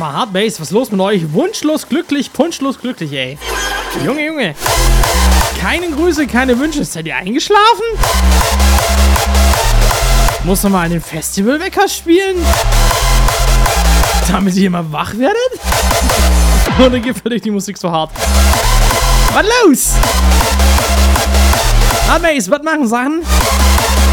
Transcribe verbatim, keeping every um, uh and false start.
mal Hardbase. Was ist los mit euch? Wunschlos glücklich, punschlos glücklich, ey. Junge, Junge. Keine Grüße, keine Wünsche. Seid ihr eingeschlafen? Muss noch mal den Festivalwecker spielen? Damit ihr immer wach werdet? Oder gefällt euch die Musik so hart? Was los? Hardbase, was machen Sachen?